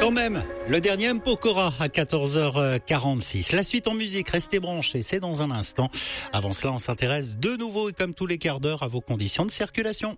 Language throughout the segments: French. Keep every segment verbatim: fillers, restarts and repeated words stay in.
Quand même, le dernier M. Pokora à quatorze heures quarante-six. La suite en musique, restez branchés, c'est dans un instant. Avant cela, on s'intéresse de nouveau et comme tous les quarts d'heure à vos conditions de circulation.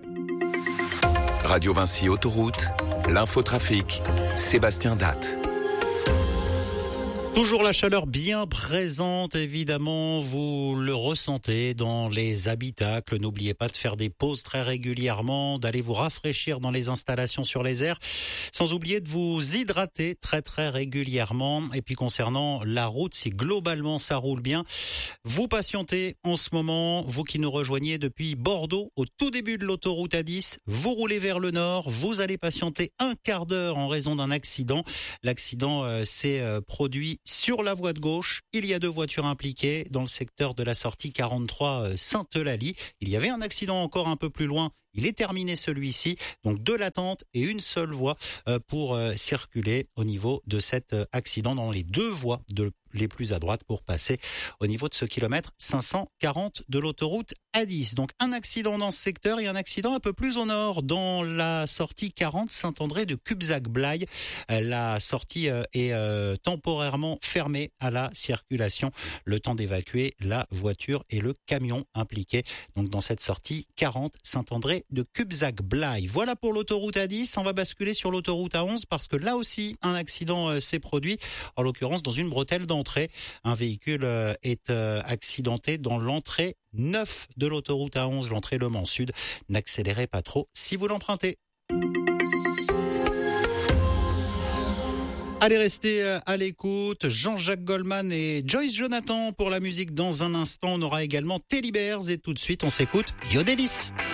Radio Vinci Autoroute, l'infotrafic, Sébastien Datte. Toujours la chaleur bien présente, évidemment, vous le ressentez dans les habitacles. N'oubliez pas de faire des pauses très régulièrement, d'aller vous rafraîchir dans les installations sur les airs, sans oublier de vous hydrater très très régulièrement. Et puis concernant la route, si globalement ça roule bien, vous patientez en ce moment, vous qui nous rejoignez depuis Bordeaux, au tout début de l'autoroute A dix, vous roulez vers le nord, vous allez patienter un quart d'heure en raison d'un accident. L'accident euh, s'est euh, produit sur la voie de gauche. Il y a deux voitures impliquées dans le secteur de la sortie quarante-trois Sainte-Eulalie. Il y avait un accident encore un peu plus loin. Il est terminé celui-ci, donc deux latentes et une seule voie pour circuler au niveau de cet accident dans les deux voies de les plus à droite pour passer au niveau de ce kilomètre cinq cent quarante de l'autoroute A dix. Donc un accident dans ce secteur et un accident un peu plus au nord dans la sortie quarante Saint-André de Cubzac-Blaye. La sortie est euh, temporairement fermée à la circulation, le temps d'évacuer la voiture et le camion impliqué. Donc dans cette sortie quarante Saint-André de Cubzac-Blaye. Voilà pour l'autoroute A dix. On va basculer sur l'autoroute A onze parce que là aussi un accident euh, s'est produit, en l'occurrence dans une bretelle d'entrée. Un véhicule est accidenté dans l'entrée neuf de l'autoroute A onze, l'entrée Le Mans Sud. N'accélérez pas trop si vous l'empruntez. Allez, restez à l'écoute. Jean-Jacques Goldman et Joyce Jonathan pour la musique dans un instant. On aura également Teddy Bears et tout de suite on s'écoute Yodelis.